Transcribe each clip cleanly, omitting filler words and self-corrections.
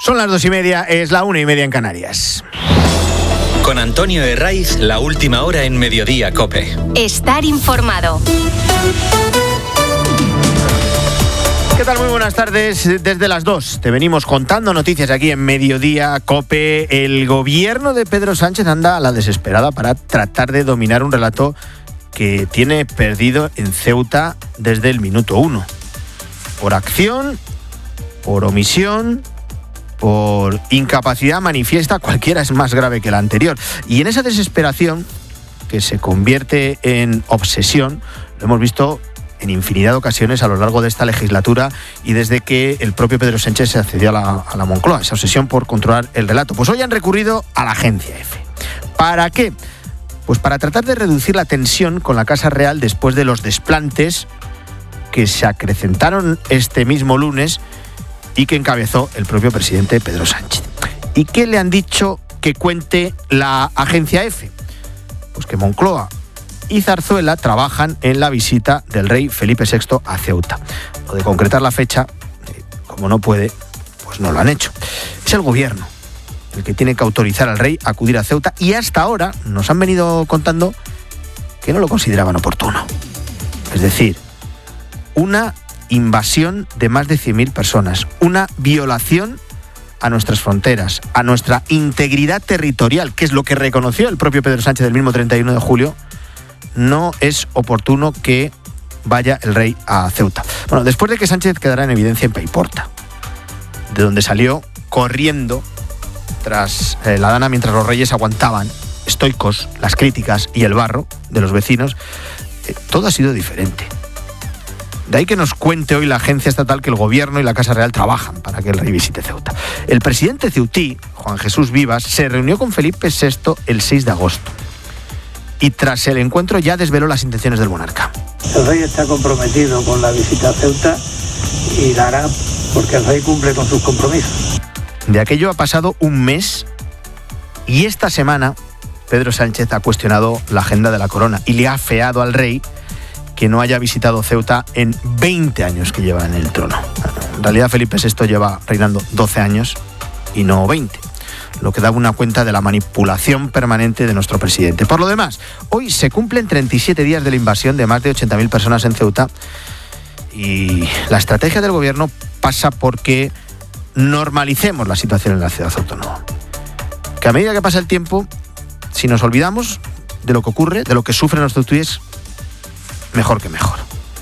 Son las 2:30, es la 1:30 en Canarias. Con Antonio Herraiz, la última hora en Mediodía COPE. Estar informado. ¿Qué tal? Muy buenas tardes. Desde las 2 te venimos contando noticias aquí en Mediodía COPE. El gobierno de Pedro Sánchez anda a la desesperada para tratar de dominar un relato que tiene perdido en Ceuta desde el minuto 1. Por acción, por omisión, por incapacidad manifiesta, cualquiera es más grave que la anterior. Y en esa desesperación, que se convierte en obsesión, lo hemos visto en infinidad de ocasiones a lo largo de esta legislatura y desde que el propio Pedro Sánchez se accedió a la Moncloa, esa obsesión por controlar el relato. Pues hoy han recurrido a la Agencia EFE. ¿Para qué? Pues para tratar de reducir la tensión con la Casa Real después de los desplantes que se acrecentaron este mismo lunes y que encabezó el propio presidente Pedro Sánchez. ¿Y qué le han dicho que cuente la Agencia EFE? Pues que Moncloa y Zarzuela trabajan en la visita del rey Felipe VI a Ceuta. Lo de concretar la fecha, como no puede, pues no lo han hecho. Es el gobierno el que tiene que autorizar al rey a acudir a Ceuta y hasta ahora nos han venido contando que no lo consideraban oportuno. Es decir, una invasión de más de 100.000 personas, una violación a nuestras fronteras, a nuestra integridad territorial, que es lo que reconoció el propio Pedro Sánchez el mismo 31 de julio, no es oportuno que vaya el rey a Ceuta. Bueno, después de que Sánchez quedara en evidencia en Paiporta, de donde salió corriendo tras la dana mientras los reyes aguantaban, estoicos, las críticas y el barro de los vecinos, todo ha sido diferente. De ahí que nos cuente hoy la agencia estatal que el gobierno y la Casa Real trabajan para que el rey visite Ceuta. El presidente ceutí, Juan Jesús Vivas, se reunió con Felipe VI el 6 de agosto. Y tras el encuentro ya desveló las intenciones del monarca. El rey está comprometido con la visita a Ceuta y la hará porque el rey cumple con sus compromisos. De aquello ha pasado un mes y esta semana Pedro Sánchez ha cuestionado la agenda de la corona y le ha afeado al rey que no haya visitado Ceuta en 20 años que lleva en el trono. En realidad Felipe VI lleva reinando 12 años y no 20. Lo que da una cuenta de la manipulación permanente de nuestro presidente. Por lo demás, hoy se cumplen 37 días de la invasión de más de 80.000 personas en Ceuta y la estrategia del gobierno pasa por que normalicemos la situación en la ciudad autónoma. Que a medida que pasa el tiempo, si nos olvidamos de lo que ocurre, de lo que sufren los ceutíes, mejor que mejor.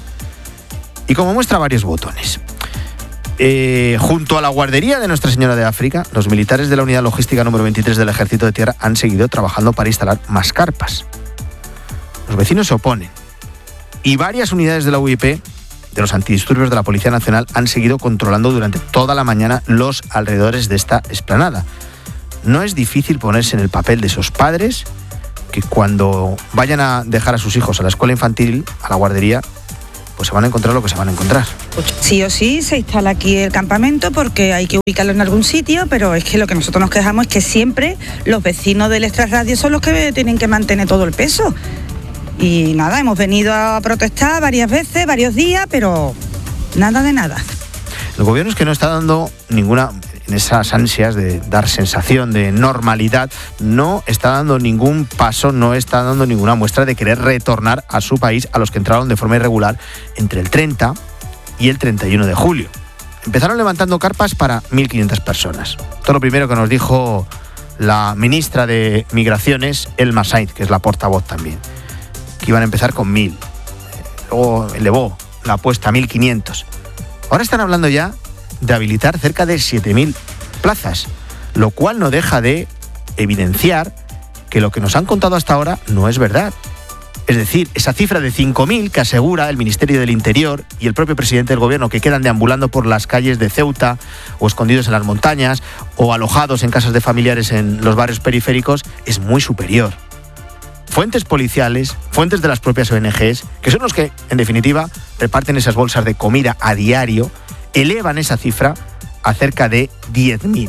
Y como muestra varios botones. Junto a la guardería de Nuestra Señora de África, los militares de la unidad logística número 23 del Ejército de Tierra han seguido trabajando para instalar más carpas. Los vecinos se oponen y varias unidades de la UIP, de los antidisturbios de la Policía Nacional, han seguido controlando durante toda la mañana los alrededores de esta explanada. No es difícil ponerse en el papel de esos padres que cuando vayan a dejar a sus hijos a la escuela infantil, a la guardería, pues se van a encontrar lo que se van a encontrar. Sí o sí se instala aquí el campamento porque hay que ubicarlo en algún sitio, pero es que lo que nosotros nos quejamos es que siempre los vecinos del extrarradio son los que tienen que mantener todo el peso. Y nada, hemos venido a protestar varias veces, varios días, pero nada de nada. El gobierno es que no está dando ninguna, en esas ansias de dar sensación de normalidad, no está dando ningún paso, no está dando ninguna muestra de querer retornar a su país a los que entraron de forma irregular entre el 30 y el 31 de julio. Empezaron levantando carpas para 1.500 personas. Esto es lo primero que nos dijo la ministra de Migraciones, Elma Sainz, que es la portavoz también, que iban a empezar con 1.000. Luego elevó la apuesta a 1.500. Ahora están hablando ya de habilitar cerca de 7.000 plazas, lo cual no deja de evidenciar que lo que nos han contado hasta ahora no es verdad. Es decir, esa cifra de 5.000 que asegura el Ministerio del Interior y el propio presidente del gobierno, que quedan deambulando por las calles de Ceuta o escondidos en las montañas o alojados en casas de familiares en los barrios periféricos, es muy superior. Fuentes policiales, fuentes de las propias ONGs, que son los que, en definitiva, reparten esas bolsas de comida a diario, elevan esa cifra a cerca de 10.000.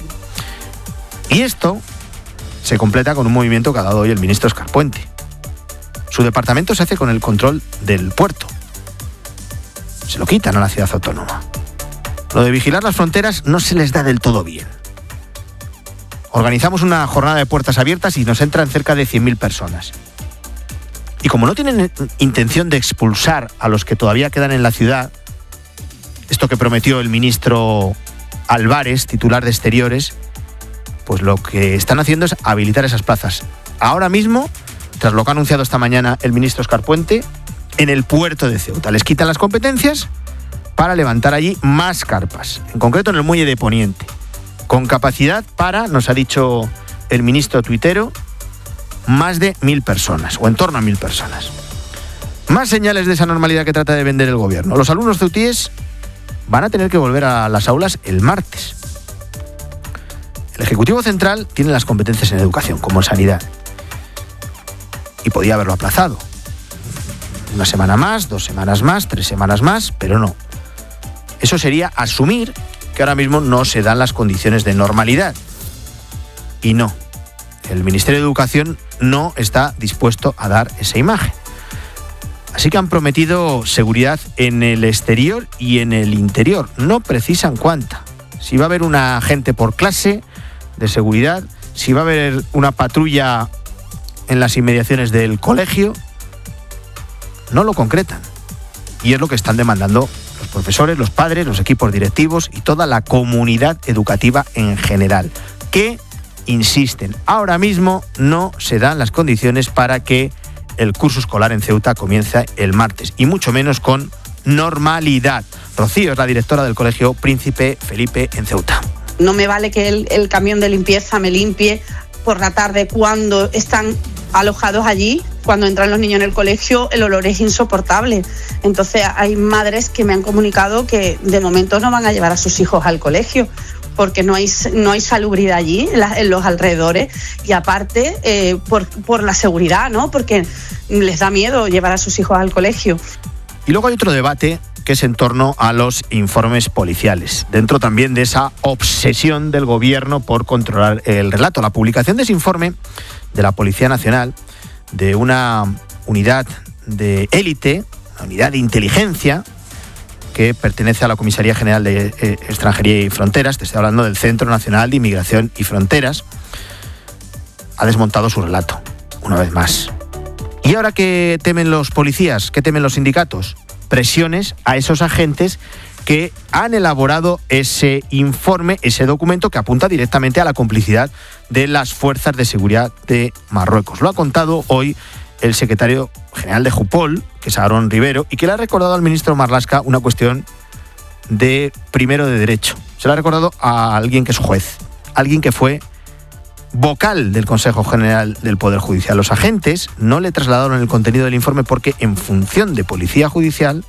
Y esto se completa con un movimiento que ha dado hoy el ministro Óscar Puente. Su departamento se hace con el control del puerto. Se lo quitan a la ciudad autónoma. Lo de vigilar las fronteras no se les da del todo bien. organizamos una jornada de puertas abiertas y nos entran cerca de 100.000 personas. Y como no tienen intención de expulsar a los que todavía quedan en la ciudad, esto que prometió el ministro Álvarez, titular de Exteriores, pues lo que están haciendo es habilitar esas plazas. Ahora mismo, tras lo que ha anunciado esta mañana el ministro Óscar Puente, en el puerto de Ceuta. Les quitan las competencias para levantar allí más carpas, en concreto en el muelle de Poniente, con capacidad para, nos ha dicho el ministro tuitero, más de 1.000 personas, o en torno a 1.000 personas. Más señales de esa normalidad que trata de vender el gobierno. Los alumnos ceutíes van a tener que volver a las aulas el martes. El Ejecutivo Central tiene las competencias en educación, como en sanidad. Y podía haberlo aplazado. Una semana más, 2 semanas más, 3 semanas más, pero no. Eso sería asumir que ahora mismo no se dan las condiciones de normalidad. Y no. El Ministerio de Educación no está dispuesto a dar esa imagen. Así que han prometido seguridad en el exterior y en el interior. No precisan cuánta. Si va a haber una agente por clase de seguridad, si va a haber una patrulla en las inmediaciones del colegio, no lo concretan. Y es lo que están demandando los profesores, los padres, los equipos directivos y toda la comunidad educativa en general, que insisten, ahora mismo no se dan las condiciones para que el curso escolar en Ceuta comience el martes, y mucho menos con normalidad. Rocío es la directora del Colegio Príncipe Felipe en Ceuta. No me vale que el camión de limpieza me limpie por la tarde cuando están alojados allí. Cuando entran los niños en el colegio, el olor es insoportable. Entonces hay madres que me han comunicado que de momento no van a llevar a sus hijos al colegio porque no hay salubridad allí en los alrededores, y aparte por la seguridad, ¿no? Porque les da miedo llevar a sus hijos al colegio. Y luego hay otro debate que es en torno a los informes policiales, dentro también de esa obsesión del gobierno por controlar el relato. La publicación de ese informe de la Policía Nacional, de una unidad de élite, una unidad de inteligencia que pertenece a la Comisaría General de Extranjería y Fronteras, te estoy hablando del Centro Nacional de Inmigración y Fronteras, ha desmontado su relato, una vez más. ¿Y ahora qué temen los policías? ¿Qué temen los sindicatos? Presiones a esos agentes que han elaborado ese informe, ese documento que apunta directamente a la complicidad de las fuerzas de seguridad de Marruecos. Lo ha contado hoy el secretario general de Jupol, que es Aarón Rivero, y que le ha recordado al ministro Marlaska una cuestión de primero de derecho. Se lo ha recordado a alguien que es juez, alguien que fue vocal del Consejo General del Poder Judicial. Los agentes no le trasladaron el contenido del informe porque en funciones de policía judicial,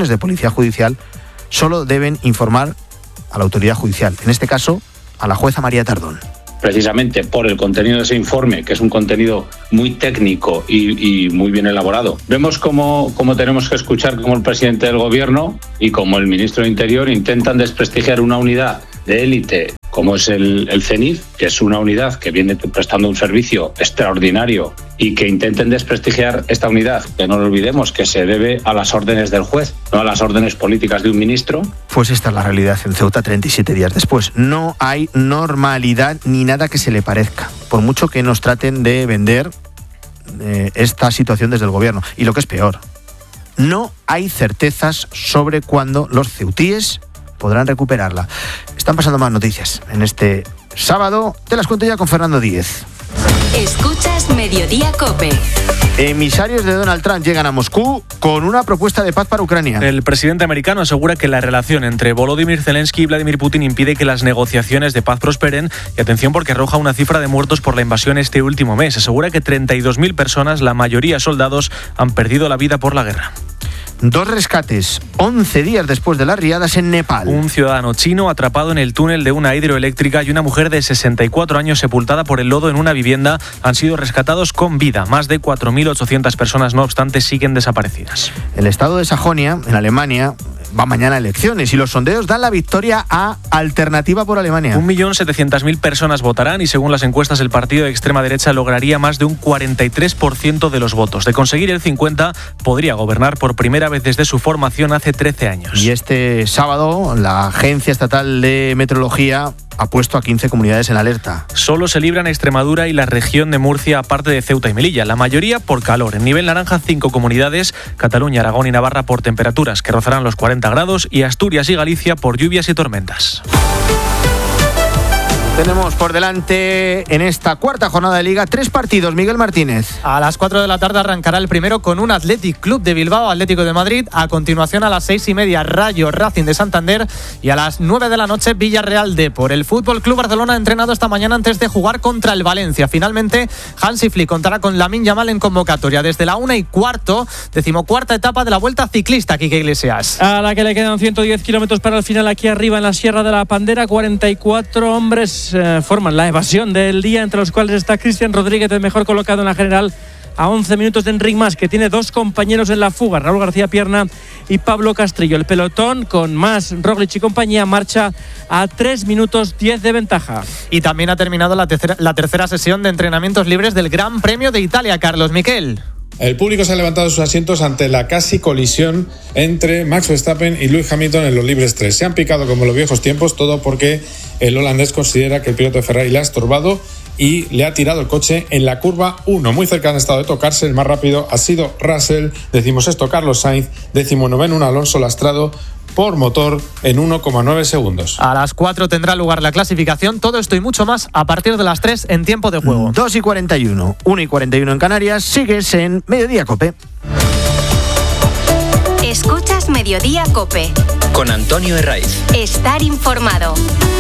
solo deben informar a la autoridad judicial, en este caso a la jueza María Tardón. Precisamente por el contenido de ese informe, que es un contenido muy técnico y muy bien elaborado. Vemos cómo tenemos que escuchar cómo el presidente del gobierno y como el ministro de Interior intentan desprestigiar una unidad de élite como es el CENIF, que es una unidad que viene prestando un servicio extraordinario, y que intenten desprestigiar esta unidad, que no lo olvidemos, que se debe a las órdenes del juez, no a las órdenes políticas de un ministro. Pues esta es la realidad en Ceuta 37 días después. No hay normalidad ni nada que se le parezca, por mucho que nos traten de vender esta situación desde el gobierno. Y lo que es peor, no hay certezas sobre cuándo los ceutíes podrán recuperarla. Están pasando más noticias en este sábado. Te las cuento ya con Fernando Díez. Escuchas Mediodía COPE. Emisarios de Donald Trump llegan a Moscú con una propuesta de paz para Ucrania. El presidente americano asegura que la relación entre Volodymyr Zelensky y Vladimir Putin impide que las negociaciones de paz prosperen, y atención porque arroja una cifra de muertos por la invasión este último mes. Asegura que 32.000 personas, la mayoría soldados, han perdido la vida por la guerra. 2 rescates, 11 días después de las riadas en Nepal. Un ciudadano chino atrapado en el túnel de una hidroeléctrica y una mujer de 64 años sepultada por el lodo en una vivienda han sido rescatados con vida. Más de 4.800 personas, no obstante, siguen desaparecidas. El estado de Sajonia, en Alemania, va mañana a elecciones y los sondeos dan la victoria a Alternativa por Alemania. 1.700.000 personas votarán y según las encuestas el partido de extrema derecha lograría más de un 43% de los votos. De conseguir el 50% podría gobernar por primera vez desde su formación hace 13 años. Y este sábado la Agencia Estatal de Meteorología ha puesto a 15 comunidades en alerta. Solo se libran Extremadura y la región de Murcia, aparte de Ceuta y Melilla. La mayoría por calor. En nivel naranja, 5 comunidades: Cataluña, Aragón y Navarra por temperaturas que rozarán los 40 grados y Asturias y Galicia por lluvias y tormentas. Tenemos por delante en esta cuarta jornada de Liga 3 partidos. Miguel Martínez. A las 4 de la tarde arrancará el primero con un Athletic Club de Bilbao, Atlético de Madrid. A continuación, a las 6:30, Rayo Racing de Santander. Y a las 9 de la noche, Villarreal Depor. El Fútbol Club Barcelona ha entrenado esta mañana antes de jugar contra el Valencia. Finalmente, Hansi Flick contará con Lamine Yamal en convocatoria desde la 1:15, 14ª etapa de la Vuelta Ciclista, Quique Iglesias. A la que le quedan 110 kilómetros para el final aquí arriba en la Sierra de la Pandera. 44 hombres forman la evasión del día, entre los cuales está Cristian Rodríguez, el mejor colocado en la general, a 11 minutos de Enric Mas, que tiene 2 compañeros en la fuga, Raúl García Pierna y Pablo Castrillo. El pelotón, con Mas, Roglic y compañía, marcha a 3 minutos 10 de ventaja. Y también ha terminado la tercera sesión de entrenamientos libres del Gran Premio de Italia, Carlos Miquel. El público se ha levantado de sus asientos ante la casi colisión entre Max Verstappen y Lewis Hamilton en los libres 3. Se han picado como en los viejos tiempos, todo porque el holandés considera que el piloto de Ferrari le ha estorbado y le ha tirado el coche en la curva 1. Muy cerca han estado de tocarse. El más rápido ha sido Russell, 16º Carlos Sainz, 19º Alonso Lastrado, por motor en 1,9 segundos. A las 4 tendrá lugar la clasificación. Todo esto y mucho más a partir de las 3 en tiempo de juego. 2:41, 1:41 en Canarias. Sigues en Mediodía Cope. Escuchas Mediodía Cope. Con Antonio Herraiz. Estar informado.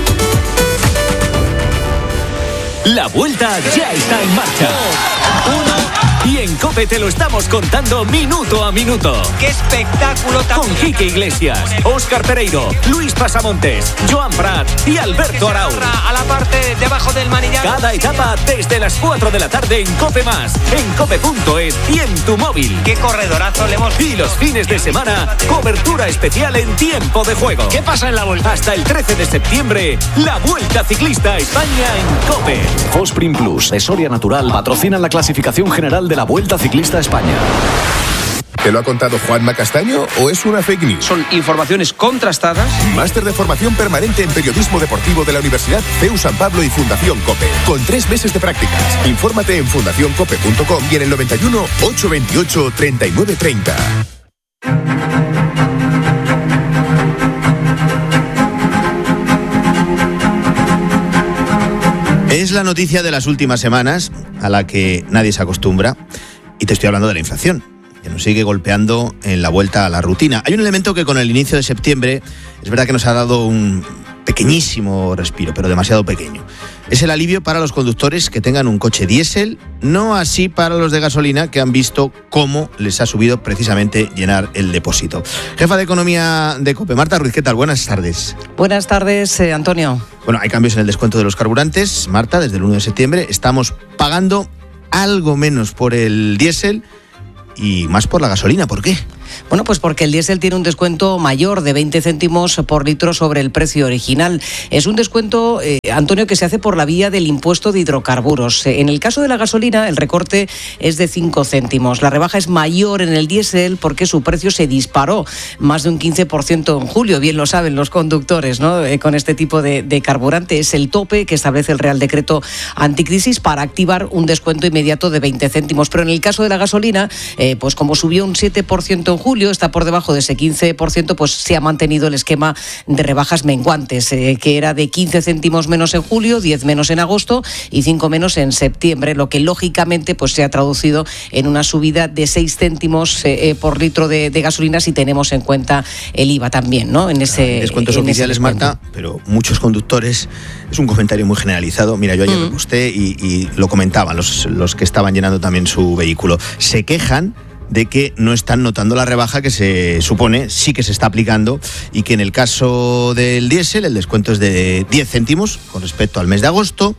La Vuelta ya está en marcha. Y en COPE te lo estamos contando minuto a minuto. ¡Qué espectáculo! Con Quique Iglesias, Óscar Pereiro, Luis Pasamontes, Joan Prat y Alberto Arau. A la parte debajo del manillar. Cada etapa desde las 4 de la tarde en COPE+, en cope.es y en tu móvil. ¡Qué corredorazo le hemos visto! Y los fines de semana, cobertura especial en tiempo de juego. ¿Qué pasa en la Vuelta? Hasta el 13 de septiembre, la Vuelta Ciclista a España en COPE. Fosprin Plus de Soria Natural patrocinan la clasificación general de la Vuelta Ciclista a España. ¿Te lo ha contado Juanma Castaño o es una fake news? Son informaciones contrastadas. Máster de formación permanente en periodismo deportivo de la Universidad CEU San Pablo y Fundación COPE, con 3 meses de prácticas. Infórmate en fundacioncope.com y en el 91 828 3930. Es la noticia de las últimas semanas a la que nadie se acostumbra, y te estoy hablando de la inflación, que nos sigue golpeando en la vuelta a la rutina. Hay un elemento que con el inicio de septiembre es verdad que nos ha dado un pequeñísimo respiro, pero demasiado pequeño. Es el alivio para los conductores que tengan un coche diésel, no así para los de gasolina, que han visto cómo les ha subido precisamente llenar el depósito. Jefa de Economía de COPE, Marta Ruiz, ¿qué tal? Buenas tardes. Buenas tardes, Antonio. Bueno, hay cambios en el descuento de los carburantes. Marta, desde el 1 de septiembre estamos pagando algo menos por el diésel y más por la gasolina. ¿Por qué? Bueno, pues porque el diésel tiene un descuento mayor de 20 céntimos por litro sobre el precio original. Es un descuento, Antonio, que se hace por la vía del impuesto de hidrocarburos. En el caso de la gasolina, el recorte es de 5 céntimos. La rebaja es mayor en el diésel porque su precio se disparó más de un 15% en julio. Bien lo saben los conductores, ¿no? Con este tipo de carburante. Es el tope que establece el Real Decreto Anticrisis para activar un descuento inmediato de 20 céntimos. Pero en el caso de la gasolina, pues como subió un 7% en julio, está por debajo de ese 15%, pues se ha mantenido el esquema de rebajas menguantes, que era de 15 céntimos menos en julio, 10 menos en agosto y 5 menos en septiembre, lo que lógicamente pues se ha traducido en una subida de 6 céntimos por litro de gasolina, si tenemos en cuenta el IVA también, ¿no? En ese descuentos en oficiales, ese descuento. Marta, pero muchos conductores, es un comentario muy generalizado. Mira, yo ayer me posté y lo comentaban los que estaban llenando también su vehículo. Se quejan de que no están notando la rebaja que se supone sí que se está aplicando, y que en el caso del diésel el descuento es de 10 céntimos con respecto al mes de agosto,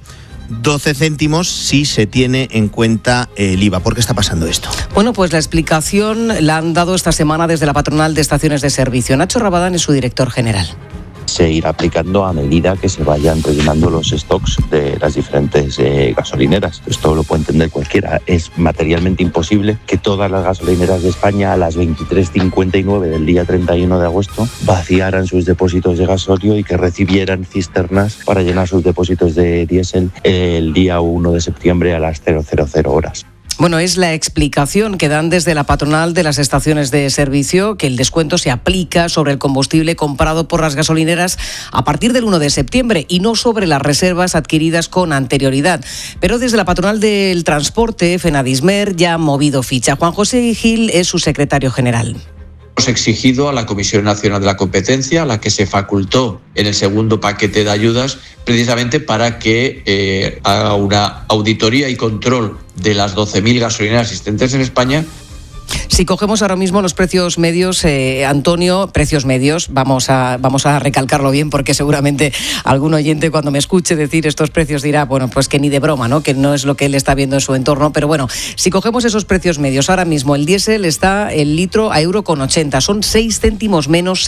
12 céntimos si se tiene en cuenta el IVA. ¿Por qué está pasando esto? Bueno, pues la explicación la han dado esta semana desde la patronal de estaciones de servicio. Nacho Rabadán es su director general. se irá aplicando a medida que se vayan rellenando los stocks de las diferentes gasolineras. Esto lo puede entender cualquiera. Es materialmente imposible que todas las gasolineras de España a las 23:59 del día 31 de agosto vaciaran sus depósitos de gasóleo y que recibieran cisternas para llenar sus depósitos de diésel el día 1 de septiembre a las 000 horas. Bueno, es la explicación que dan desde la patronal de las estaciones de servicio, que el descuento se aplica sobre el combustible comprado por las gasolineras a partir del 1 de septiembre y no sobre las reservas adquiridas con anterioridad. Pero desde la patronal del transporte, Fenadismer, ya ha movido ficha. Juan José Gil es su secretario general. Hemos exigido a la Comisión Nacional de la Competencia, a la que se facultó en el segundo paquete de ayudas, precisamente para que haga una auditoría y control de las 12.000 gasolineras existentes en España. Si cogemos ahora mismo los precios medios, Antonio, precios medios, vamos a recalcarlo bien porque seguramente algún oyente cuando me escuche decir estos precios dirá, bueno, pues que ni de broma, ¿no? Que no es lo que él está viendo en su entorno, pero bueno, si cogemos esos precios medios, ahora mismo el diésel está el litro a €1,80, son 6 céntimos menos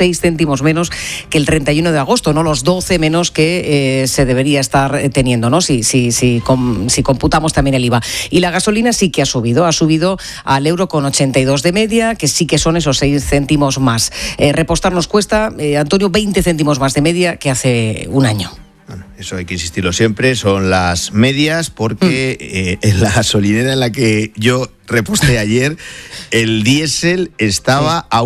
que el 31 de agosto, ¿no? Los 12 menos que se debería estar teniendo, ¿no? Si computamos también el IVA. Y la gasolina sí que ha subido al €1,82 de media, que sí que son esos 6 céntimos más. Repostar nos cuesta, Antonio, 20 céntimos más de media que hace un año. Bueno, eso hay que insistirlo siempre, son las medias, porque en la gasolinera en la que yo reposté ayer, el diésel estaba a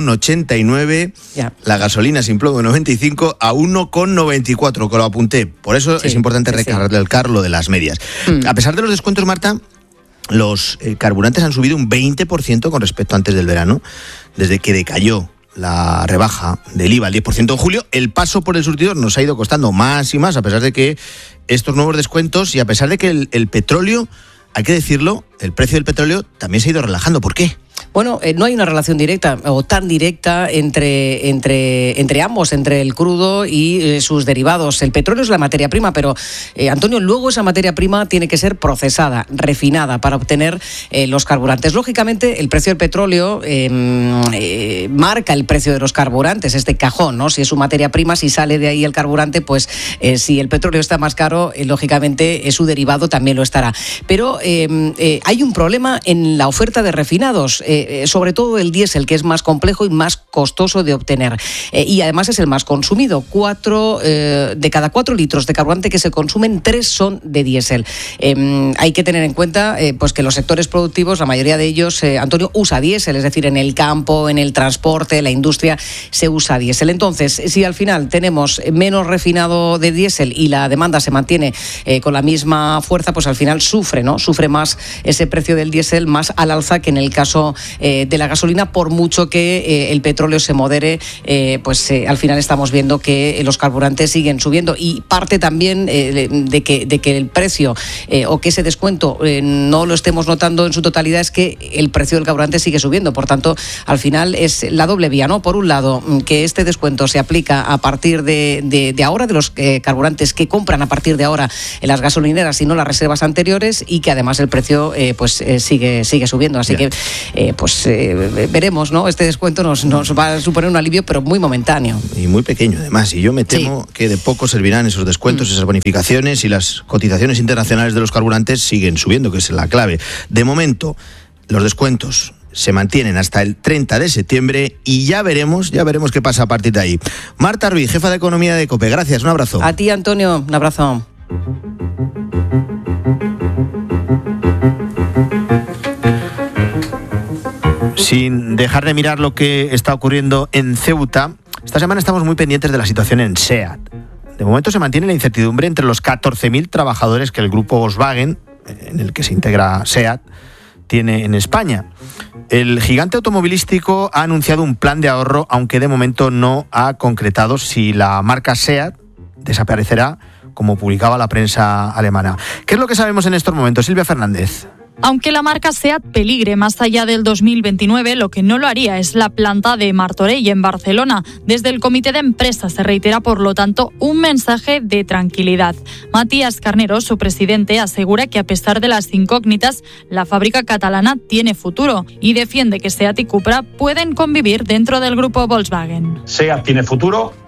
1,89, la gasolina sin plomo 95 a 1,94, que lo apunté. Por eso es importante recalcar lo de las medias. A pesar de los descuentos, Marta, los carburantes han subido un 20% con respecto a antes del verano, desde que decayó la rebaja del IVA al 10% en julio. El paso por el surtidor nos ha ido costando más y más, a pesar de que estos nuevos descuentos y a pesar de que el petróleo, hay que decirlo, el precio del petróleo también se ha ido relajando. ¿Por qué? Bueno, no hay una relación directa o tan directa entre ambos, entre el crudo y sus derivados. El petróleo es la materia prima, pero, Antonio, luego esa materia prima tiene que ser procesada, refinada, para obtener los carburantes. Lógicamente, el precio del petróleo marca el precio de los carburantes, este cajón, ¿no? Si es su materia prima, si sale de ahí el carburante, pues si el petróleo está más caro, lógicamente su derivado también lo estará. Pero hay un problema en la oferta de refinados. Sobre todo el diésel, que es más complejo y más costoso de obtener. Y además es el más consumido. De cada 4 litros de carburante que se consumen, 3 son de diésel. Hay que tener en cuenta pues que los sectores productivos, la mayoría de ellos, Antonio, usa diésel, es decir, en el campo, en el transporte, la industria, se usa diésel. Entonces, si al final tenemos menos refinado de diésel y la demanda se mantiene con la misma fuerza, pues al final sufre más ese precio del diésel, más al alza que en el caso de la gasolina, por mucho que el petróleo se modere, al final estamos viendo que los carburantes siguen subiendo, y parte también de que el precio o que ese descuento no lo estemos notando en su totalidad es que el precio del carburante sigue subiendo. Por tanto, al final es la doble vía, ¿no? Por un lado, que este descuento se aplica a partir de ahora, de los carburantes que compran a partir de ahora en las gasolineras y no las reservas anteriores, y que además el precio sigue subiendo. Así que veremos, ¿no? Este descuento nos va a suponer un alivio, pero muy momentáneo. Y muy pequeño, además. Y yo me temo que de poco servirán esos descuentos, esas bonificaciones, y las cotizaciones internacionales de los carburantes siguen subiendo, que es la clave. De momento, los descuentos se mantienen hasta el 30 de septiembre y ya veremos qué pasa a partir de ahí. Marta Ruiz, jefa de Economía de COPE. Gracias, un abrazo. A ti, Antonio, un abrazo. Sin dejar de mirar lo que está ocurriendo en Ceuta, esta semana estamos muy pendientes de la situación en SEAT. De momento se mantiene la incertidumbre entre los 14.000 trabajadores que el grupo Volkswagen, en el que se integra SEAT, tiene en España. El gigante automovilístico ha anunciado un plan de ahorro, aunque de momento no ha concretado si la marca SEAT desaparecerá, como publicaba la prensa alemana. ¿Qué es lo que sabemos en estos momentos? Silvia Fernández. Aunque la marca SEAT peligre más allá del 2029, lo que no lo haría es la planta de Martorell, en Barcelona. Desde el comité de empresa se reitera, por lo tanto, un mensaje de tranquilidad. Matías Carnero, su presidente, asegura que a pesar de las incógnitas, la fábrica catalana tiene futuro y defiende que SEAT y Cupra pueden convivir dentro del grupo Volkswagen. SEAT tiene futuro,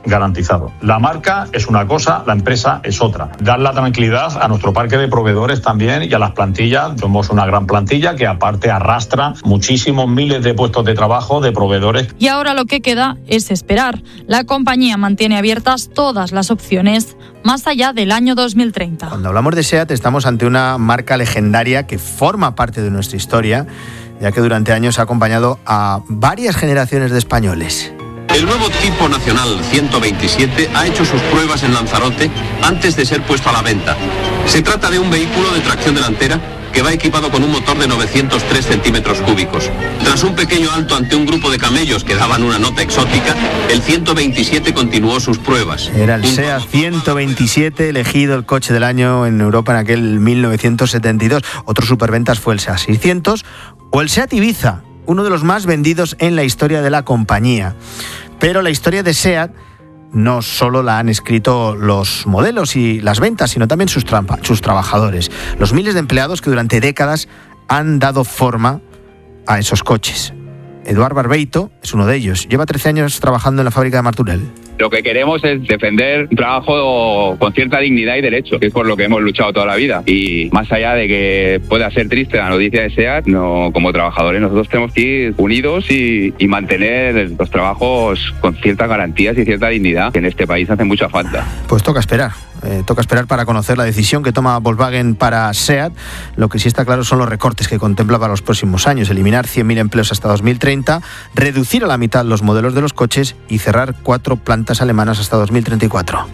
garantizado. La marca es una cosa, la empresa es otra. Dar la tranquilidad a nuestro parque de proveedores también y a las plantillas. Somos una gran plantilla que aparte arrastra muchísimos miles de puestos de trabajo de proveedores. Y ahora lo que queda es esperar. La compañía mantiene abiertas todas las opciones más allá del año 2030. Cuando hablamos de SEAT estamos ante una marca legendaria que forma parte de nuestra historia, ya que durante años ha acompañado a varias generaciones de españoles. El nuevo tipo nacional 127 ha hecho sus pruebas en Lanzarote antes de ser puesto a la venta. Se trata de un vehículo de tracción delantera que va equipado con un motor de 903 centímetros cúbicos. Tras un pequeño alto ante un grupo de camellos que daban una nota exótica, el 127 continuó sus pruebas. Era el SEAT 127, elegido el coche del año en Europa en aquel 1972. Otro superventas fue el SEAT 600 o el SEAT Ibiza, uno de los más vendidos en la historia de la compañía. Pero la historia de SEAT no solo la han escrito los modelos y las ventas, sino también sus trabajadores, los miles de empleados que durante décadas han dado forma a esos coches. Eduard Barbeito es uno de ellos. Lleva 13 años trabajando en la fábrica de Martorell. Lo que queremos es defender un trabajo con cierta dignidad y derecho, que es por lo que hemos luchado toda la vida. Y más allá de que pueda ser triste la noticia de SEAT, no, como trabajadores nosotros tenemos que ir unidos y mantener los trabajos con ciertas garantías y cierta dignidad, que en este país hace mucha falta. Pues toca esperar. Toca esperar para conocer la decisión que toma Volkswagen para SEAT. Lo que sí está claro son los recortes que contempla para los próximos años. Eliminar 100.000 empleos hasta 2030, reducir a la mitad los modelos de los coches y cerrar 4 plantas alemanas hasta 2034.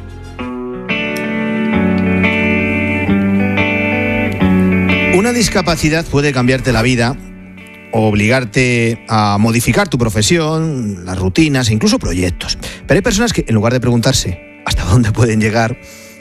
Una discapacidad puede cambiarte la vida o obligarte a modificar tu profesión, las rutinas e incluso proyectos. Pero hay personas que, en lugar de preguntarse hasta dónde pueden llegar,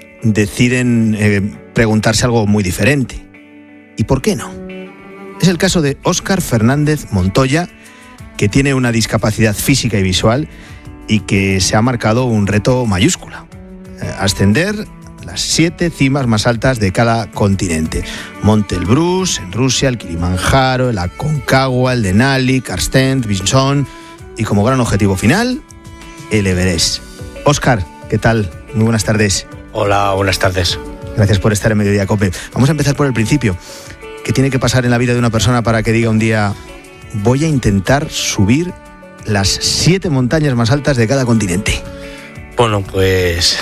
deciden preguntarse algo muy diferente. ¿Y por qué no? Es el caso de Óscar Fernández Montoya, que tiene una discapacidad física y visual y que se ha marcado un reto mayúsculo: ascender las 7 cimas más altas de cada continente. Monte Elbrus en Rusia, el Kilimanjaro, el Aconcagua, el Denali, Karstens, Vinson y, como gran objetivo final, el Everest. Óscar, ¿qué tal? Muy buenas tardes. Hola, buenas tardes. Gracias por estar en Mediodía COPE. Vamos a empezar por el principio. ¿Qué tiene que pasar en la vida de una persona para que diga un día: voy a intentar subir las 7 montañas más altas de cada continente? Bueno, pues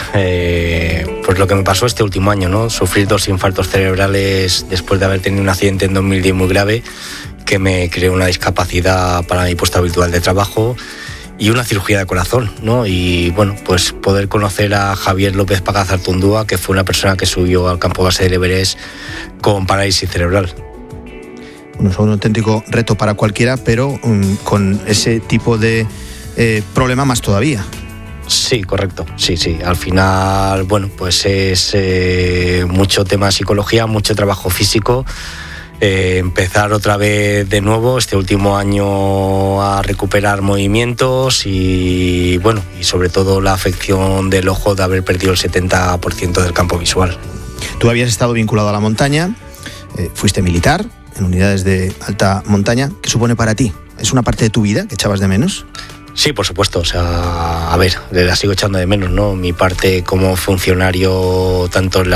lo que me pasó este último año, ¿no? Sufrir 2 infartos cerebrales después de haber tenido un accidente en 2010 muy grave, que me creó una discapacidad para mi puesto habitual de trabajo y una cirugía de corazón, ¿no? Y bueno, pues poder conocer a Javier López Pagaz Artundúa, que fue una persona que subió al campo base del Everest con parálisis cerebral. Bueno, es un auténtico reto para cualquiera, pero con ese tipo de problema más todavía. Sí, correcto. Sí. Al final, bueno, pues es mucho tema de psicología, mucho trabajo físico. Empezar otra vez de nuevo este último año a recuperar movimientos y bueno, y sobre todo la afección del ojo de haber perdido el 70% del campo visual. Tú habías estado vinculado a la montaña, fuiste militar en unidades de alta montaña. ¿Qué supone para ti? ¿Es una parte de tu vida que echabas de menos? Sí, por supuesto. O sea, a ver, la sigo echando de menos, ¿no? Mi parte como funcionario, tanto en